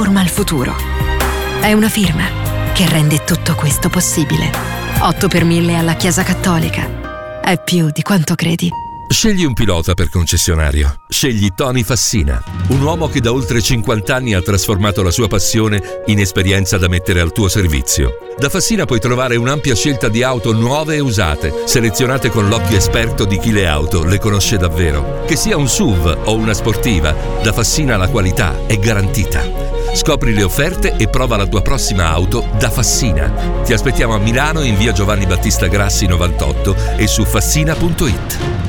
forma al futuro. È una firma che rende tutto questo possibile. 8 per 1000 alla Chiesa Cattolica. È più di quanto credi. Scegli un pilota per concessionario. Scegli Tony Fassina, un uomo che da oltre 50 anni ha trasformato la sua passione in esperienza da mettere al tuo servizio. Da Fassina puoi trovare un'ampia scelta di auto nuove e usate, selezionate con l'occhio esperto di chi le auto le conosce davvero. Che sia un SUV o una sportiva, da Fassina la qualità è garantita. Scopri le offerte e prova la tua prossima auto da Fassina. Ti aspettiamo a Milano in via Giovanni Battista Grassi 98 e su fassina.it.